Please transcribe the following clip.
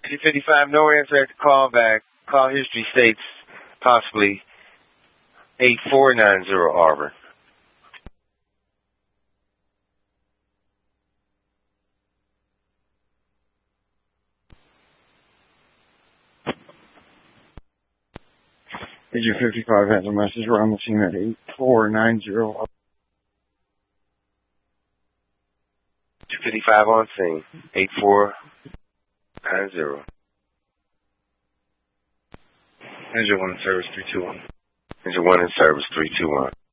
255, no answer at the call back. Call history states possibly 8490 Auburn. Agent 55 has a message around the scene at 8490. 255 on scene. 8490. Engine 1 in service 321. Engine 1 in service 321.